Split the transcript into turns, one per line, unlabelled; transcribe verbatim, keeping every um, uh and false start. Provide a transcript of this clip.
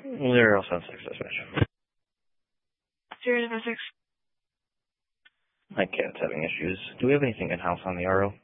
Zero seven six dispatch.
Zero seven six.
My cat's having issues. Do we have anything in-house on the R O?